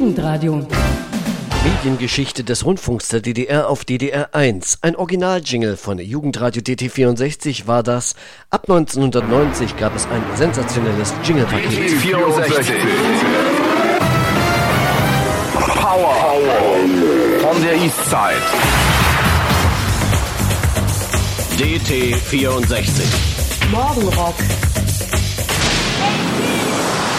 Jugendradio. Mediengeschichte des Rundfunks der DDR auf DDR 1. Ein Original-Jingle von Jugendradio DT64 war das. Ab 1990 gab es ein sensationelles Jingle-Paket. DT64. Power von der Eastside. DT64. Morgenrock.